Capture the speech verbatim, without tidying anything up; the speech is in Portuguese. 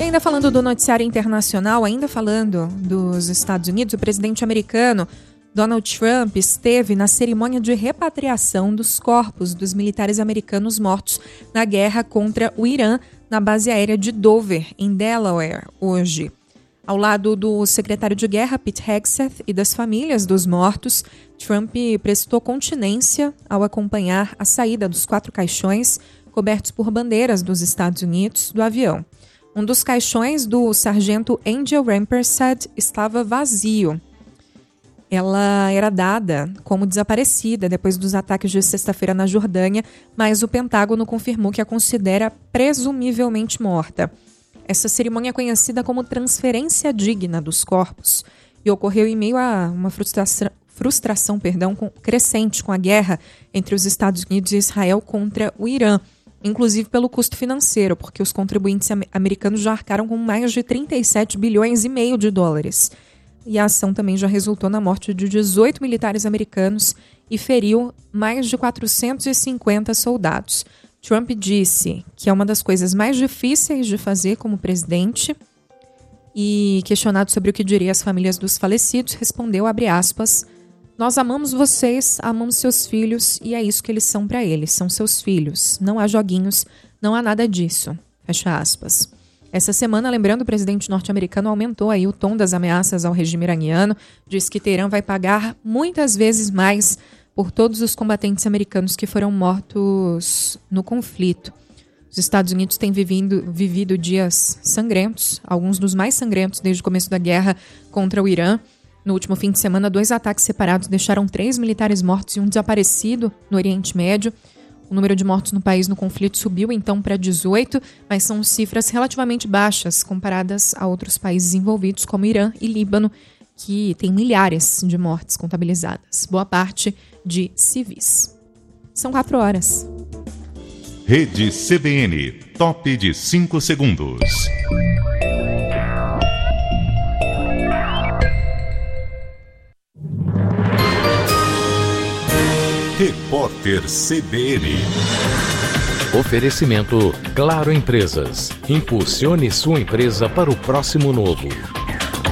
E ainda falando do noticiário internacional, ainda falando dos Estados Unidos, o presidente americano Donald Trump esteve na cerimônia de repatriação dos corpos dos militares americanos mortos na guerra contra o Irã na base aérea de Dover, em Delaware, hoje. Ao lado do secretário de guerra, Pete Hegseth, e das famílias dos mortos, Trump prestou continência ao acompanhar a saída dos quatro caixões cobertos por bandeiras dos Estados Unidos do avião. Um dos caixões do sargento Angel Rampersad estava vazio. Ela era dada como desaparecida depois dos ataques de sexta-feira na Jordânia, mas o Pentágono confirmou que a considera presumivelmente morta. Essa cerimônia é conhecida como transferência digna dos corpos e ocorreu em meio a uma frustração, frustração perdão, com, crescente com a guerra entre os Estados Unidos e Israel contra o Irã, inclusive pelo custo financeiro, porque os contribuintes americanos já arcaram com mais de trinta e sete bilhões e meio de dólares. E a ação também já resultou na morte de dezoito militares americanos e feriu mais de quatrocentos e cinquenta soldados. Trump disse que é uma das coisas mais difíceis de fazer como presidente e, questionado sobre o que diria as famílias dos falecidos, respondeu, abre aspas, nós amamos vocês, amamos seus filhos e é isso que eles são para eles, são seus filhos. Não há joguinhos, não há nada disso. Fecha aspas. Essa semana, lembrando, o presidente norte-americano aumentou aí o tom das ameaças ao regime iraniano, diz que Teherã vai pagar muitas vezes mais por todos os combatentes americanos que foram mortos no conflito. Os Estados Unidos têm vivido, vivido dias sangrentos, alguns dos mais sangrentos desde o começo da guerra contra o Irã. No último fim de semana, dois ataques separados deixaram três militares mortos e um desaparecido no Oriente Médio. O número de mortos no país no conflito subiu então para dezoito, mas são cifras relativamente baixas comparadas a outros países envolvidos, como Irã e Líbano, que têm milhares de mortes contabilizadas, boa parte de civis. São quatro horas. Rede C B N, top de cinco segundos. Repórter C B N. Oferecimento Claro Empresas. Impulsione sua empresa para o próximo novo.